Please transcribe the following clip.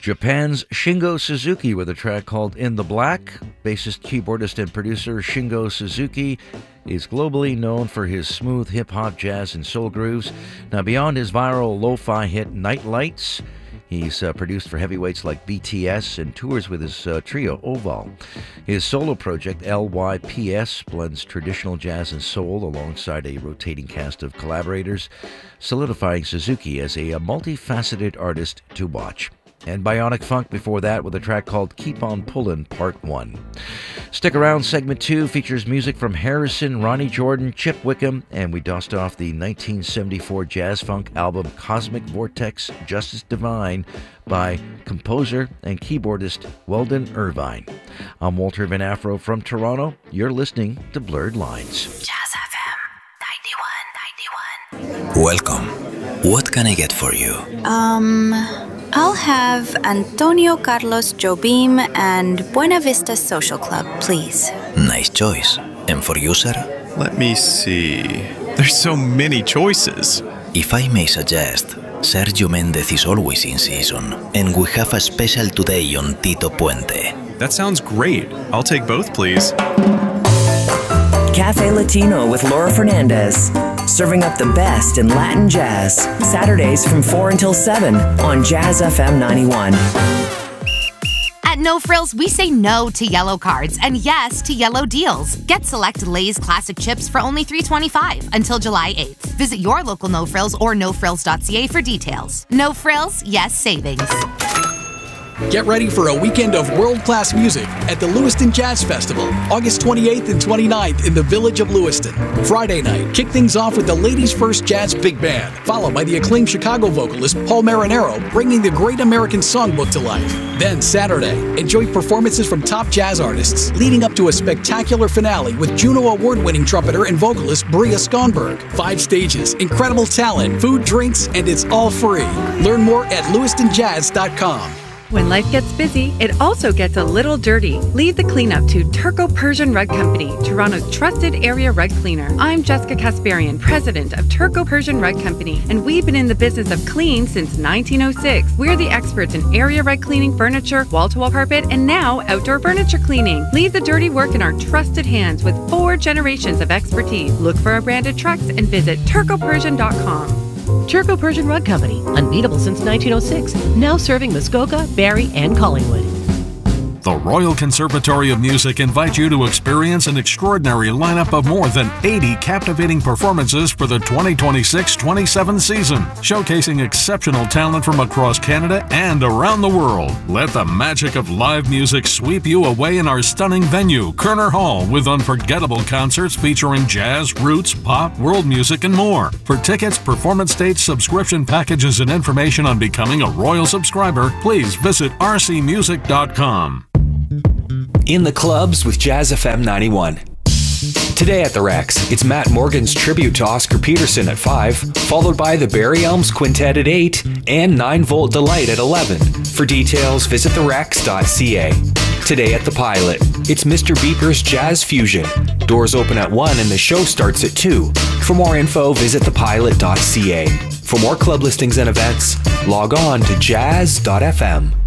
Japan's Shingo Suzuki with a track called In the Black. Bassist, keyboardist, and producer Shingo Suzuki is globally known for his smooth hip-hop, jazz, and soul grooves. Now, beyond his viral lo-fi hit Night Lights, he's produced for heavyweights like BTS and tours with his trio Oval. His solo project, LYPS, blends traditional jazz and soul alongside a rotating cast of collaborators, solidifying Suzuki as a multifaceted artist to watch. And Bionic Funk before that with a track called Keep On Pullin' Part 1. Stick around, segment 2 features music from Harrison, Ronnie Jordan, Chip Wickham, and we dust off the 1974 jazz funk album Cosmic Vortex Justice Divine by composer and keyboardist Weldon Irvine. I'm Walter Van Afro from Toronto. You're listening to Blurred Lines. Jazz FM 91. Welcome. What can I get for you? I'll have Antonio Carlos Jobim and Buena Vista Social Club, please. Nice choice. And for you, sir? Let me see. There's so many choices. If I may suggest, Sergio Mendez is always in season, and we have a special today on Tito Puente. That sounds great. I'll take both, please. Cafe Latino with Laura Fernandez. Serving up the best in Latin jazz. Saturdays from 4 until 7 on Jazz FM 91. At No Frills, we say no to yellow cards and yes to yellow deals. Get select Lay's classic chips for only $3.25 until July 8th. Visit your local No Frills or nofrills.ca for details. No Frills, yes savings. Get ready for a weekend of world-class music at the Lewiston Jazz Festival, August 28th and 29th in the Village of Lewiston. Friday night, kick things off with the Ladies First Jazz Big Band, followed by the acclaimed Chicago vocalist Paul Marinero bringing the Great American Songbook to life. Then Saturday, enjoy performances from top jazz artists, leading up to a spectacular finale with Juno Award-winning trumpeter and vocalist Bria Skonberg. 5 stages, incredible talent, food, drinks, and it's all free. Learn more at lewistonjazz.com. When life gets busy, it also gets a little dirty. Leave the cleanup to Turco Persian Rug Company, Toronto's trusted area rug cleaner. I'm Jessica Kasparian, president of Turco Persian Rug Company, and we've been in the business of clean since 1906. We're the experts in area rug cleaning, furniture, wall-to-wall carpet, and now outdoor furniture cleaning. Leave the dirty work in our trusted hands with 4 generations of expertise. Look for our branded trucks and visit turcopersian.com. Turco Persian Rug Company, unbeatable since 1906, now serving Muskoka, Barrie, and Collingwood. The Royal Conservatory of Music invites you to experience an extraordinary lineup of more than 80 captivating performances for the 2026-27 season, showcasing exceptional talent from across Canada and around the world. Let the magic of live music sweep you away in our stunning venue, Kerner Hall, with unforgettable concerts featuring jazz, roots, pop, world music, and more. For tickets, performance dates, subscription packages, and information on becoming a Royal subscriber, please visit rcmusic.com. In the clubs with Jazz FM 91. Today at the Rex, it's Matt Morgan's tribute to Oscar Peterson at 5, followed by the Barry Elms Quintet at 8, and 9 Volt Delight at 11. For details, visit therex.ca. Today at the Pilot, it's Mr. Beeper's Jazz Fusion. Doors open at 1 and the show starts at 2. For more info, visit thepilot.ca. For more club listings and events, log on to jazz.fm.